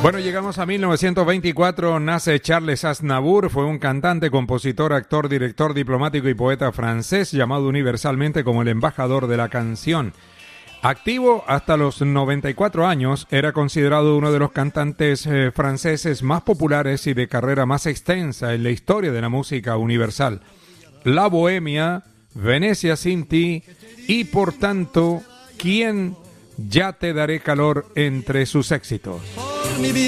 Bueno, llegamos a 1924, nace Charles Aznavour, fue un cantante, compositor, actor, director, diplomático y poeta francés, llamado universalmente como el embajador de la canción. Activo hasta los 94 años, era considerado uno de los cantantes franceses más populares y de carrera más extensa en la historia de la música universal. La Bohemia, Venecia sin ti y, por tanto, ¿quién? Ya te daré calor entre sus éxitos.